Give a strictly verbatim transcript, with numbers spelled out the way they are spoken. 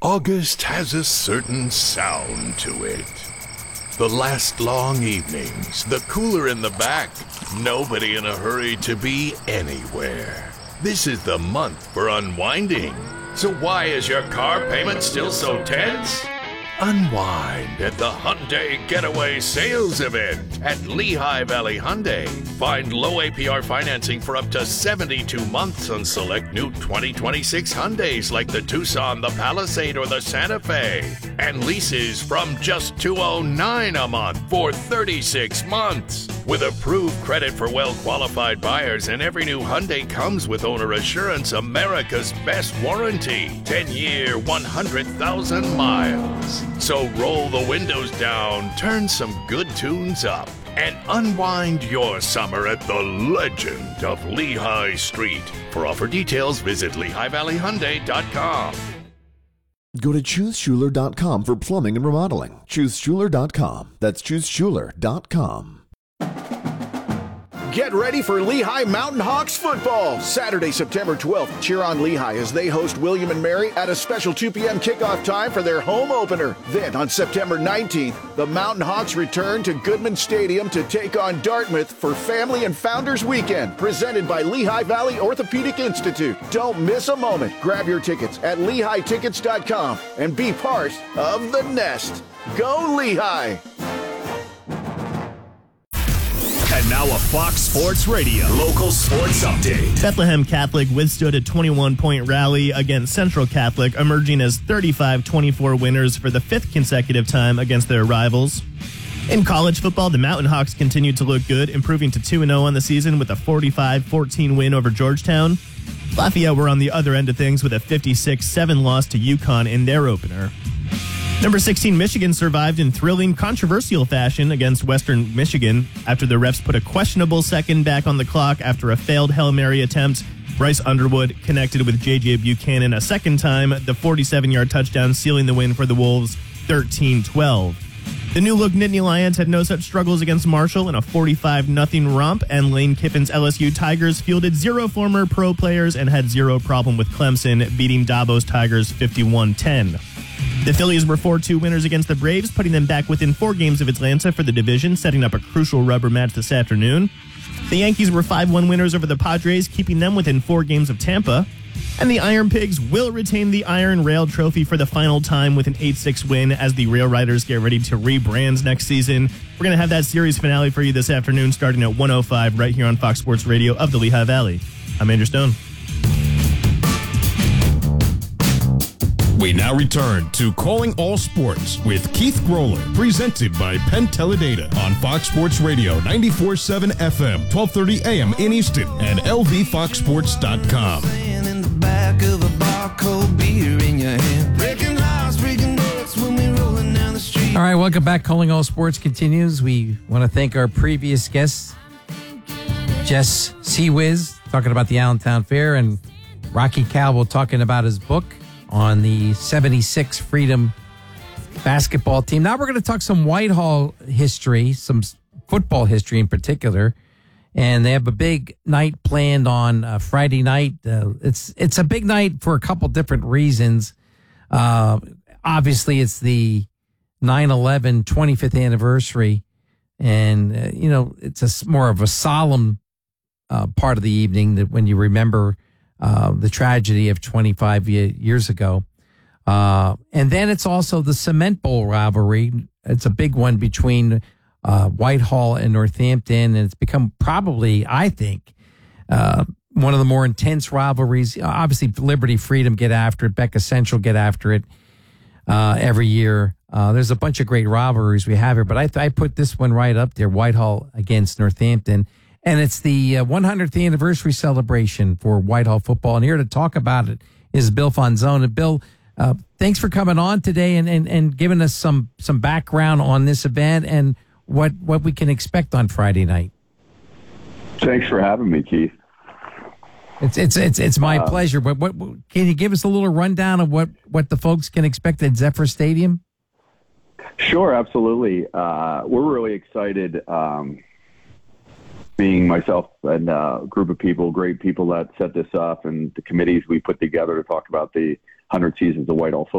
August has a certain sound to it. The last long evenings, the cooler in the back, nobody in a hurry to be anywhere. This is the month for unwinding. So why is your car payment still so tense? Unwind at the Hyundai Getaway Sales Event at Lehigh Valley Hyundai. Find low A P R financing for up to seventy-two months on select new twenty twenty-six Hyundais like the Tucson, the Palisade, or the Santa Fe. And leases from just two hundred nine dollars a month for thirty-six months. With approved credit for well-qualified buyers, and every new Hyundai comes with Owner Assurance, America's best warranty. ten-year, one hundred thousand miles. So roll the windows down, turn some good tunes up, and unwind your summer at the legend of Lehigh Street. For offer details, visit Lehigh Valley Hyundai dot com. Go to choose schuler dot com for plumbing and remodeling. choose schuler dot com. That's choose schuler dot com. Get ready for Lehigh Mountain Hawks football. Saturday, September twelfth, cheer on Lehigh as they host William and Mary at a special two p.m. kickoff time for their home opener. Then on September nineteenth, the Mountain Hawks return to Goodman Stadium to take on Dartmouth for Family and Founders Weekend, presented by Lehigh Valley Orthopedic Institute. Don't miss a moment. Grab your tickets at lehigh tickets dot com and be part of the nest. Go Lehigh! And now a Fox Sports Radio local sports update. Bethlehem Catholic withstood a twenty-one point rally against Central Catholic, emerging as thirty-five twenty-four winners for the fifth consecutive time against their rivals. In college football, the Mountain Hawks continued to look good, improving to two and oh on the season with a forty-five fourteen win over Georgetown. Lafayette were on the other end of things with a fifty-six seven loss to UConn in their opener. Number sixteen, Michigan survived in thrilling, controversial fashion against Western Michigan after the refs put a questionable second back on the clock after a failed Hail Mary attempt. Bryce Underwood connected with J J Buchanan a second time, the forty-seven-yard touchdown sealing the win for the Wolves, thirteen twelve. The new-look Nittany Lions had no such struggles against Marshall in a forty-five nothing romp, and Lane Kiffin's L S U Tigers fielded zero former pro players and had zero problem with Clemson, beating Dabo's Tigers fifty-one ten. The Phillies were four two winners against the Braves, putting them back within four games of Atlanta for the division, setting up a crucial rubber match this afternoon. The Yankees were five one winners over the Padres, keeping them within four games of Tampa. And the Iron Pigs will retain the Iron Rail Trophy for the final time with an eight six win as the Rail Riders get ready to rebrand next season. We're going to have that series finale for you this afternoon starting at one oh five right here on Fox Sports Radio of the Lehigh Valley. I'm Andrew Stone. We now return to Calling All Sports with Keith Groller, presented by Penn Teledata on Fox Sports Radio, ninety-four point seven F M, twelve thirty A M in Easton, and L V fox sports dot com. In the back of a bar, cold beer in your hand. Breaking hearts, breaking necks when we rolling down the street. All right, welcome back. Calling All Sports continues. We want to thank our previous guests, Jess Seawiz, talking about the Allentown Fair, and Rocky Calvo talking about his book on the seventy-six Freedom basketball team. Now we're going to talk some Whitehall history, some football history in particular. And they have a big night planned on uh, Friday night. Uh, it's it's a big night for a couple different reasons. Uh, obviously, it's the nine eleven twenty-fifth anniversary. And, uh, you know, it's a, more of a solemn uh, part of the evening that when you remember Uh, the tragedy of twenty-five years ago. Uh, and then it's also the Cement Bowl rivalry. It's a big one between uh, Whitehall and Northampton, and it's become probably, I think, uh, one of the more intense rivalries. Obviously, Liberty Freedom get after it. Becca Central get after it uh, every year. Uh, there's a bunch of great rivalries we have here, but I, th- I put this one right up there, Whitehall against Northampton. And it's the uh, one hundredth anniversary celebration for Whitehall football. And here to talk about it is Bill Fonzone. And Bill, uh, thanks for coming on today and, and, and giving us some some background on this event and what, what we can expect on Friday night. Thanks for having me, Keith. It's it's it's it's my uh, pleasure. But what, what can you give us a little rundown of what, what the folks can expect at Zephyr Stadium? Sure, absolutely. Uh, we're really excited. Um, being myself and a group of people, great people that set this up, and the committees we put together to talk about the one hundred seasons of Whitehall football.